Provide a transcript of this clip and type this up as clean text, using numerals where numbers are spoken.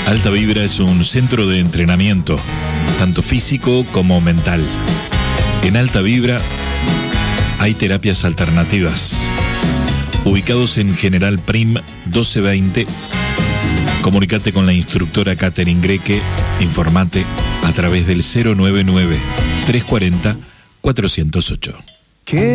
Alta Vibra es un centro de entrenamiento, tanto físico como mental. En Alta Vibra hay terapias alternativas. Ubicados en General Prim 1220, comunicate con la instructora Catherine Greque, informate a través del 099-340-408.